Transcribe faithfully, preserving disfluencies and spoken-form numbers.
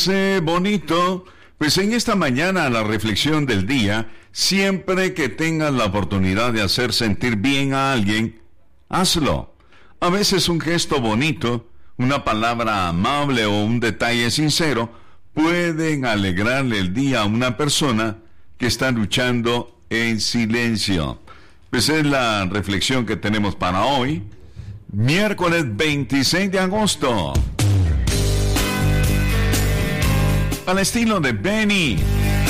Eh, bonito, pues en esta mañana la reflexión del día, siempre que tengas la oportunidad de hacer sentir bien a alguien, hazlo. A veces un gesto bonito, una palabra amable o un detalle sincero pueden alegrarle el día a una persona que está luchando en silencio. Pues es la reflexión que tenemos para hoy, miércoles veintiséis de agosto. Al estilo de Benny.